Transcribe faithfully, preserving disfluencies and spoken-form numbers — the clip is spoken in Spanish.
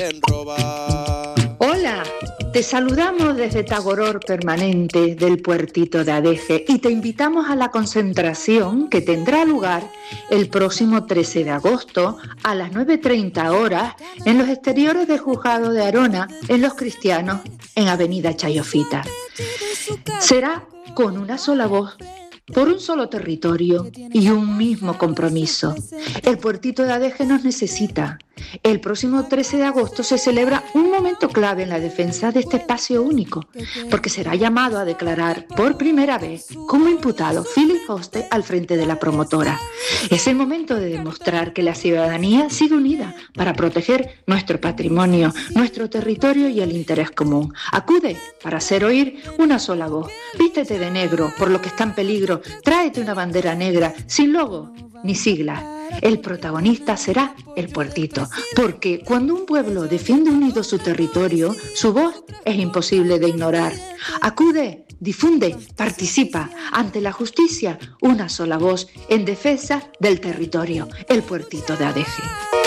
Hola, te saludamos desde Tagoror Permanente del puertito de Adeje y te invitamos a la concentración que tendrá lugar el próximo trece de agosto a las nueve treinta horas en los exteriores del Juzgado de Arona en Los Cristianos en Avenida Chayofita. Será con una sola voz, por un solo territorio y un mismo compromiso. El puertito de Adeje nos necesita. El próximo trece de agosto se celebra un momento clave en la defensa de este espacio único, porque será llamado a declarar por primera vez como imputado Philip Hoste al frente de la promotora. Es el momento de demostrar que la ciudadanía sigue unida para proteger nuestro patrimonio, nuestro territorio y el interés común. Acude para hacer oír una sola voz. Vístete de negro por lo que está en peligro. Tráete una bandera negra sin logo ni siglas. El protagonista será el puertito, porque cuando un pueblo defiende unido su territorio, su voz es imposible de ignorar. Acude, difunde, participa. Ante la justicia, una sola voz en defensa del territorio, el puertito de Adeje.